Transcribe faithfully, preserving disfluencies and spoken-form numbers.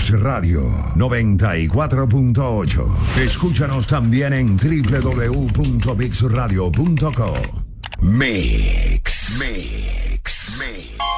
Mix Radio noventa y cuatro punto ocho. Escúchanos también en doble u doble u doble u punto mix radio punto com. Mix. Mix. Mix.